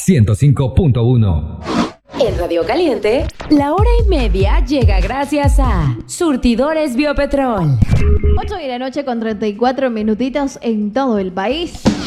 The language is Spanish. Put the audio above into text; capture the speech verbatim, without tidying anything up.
ciento cinco punto uno. En Radio Caliente, la hora y media llega gracias a Surtidores Biopetrol. ocho de la noche con treinta y cuatro minutitos en todo el país.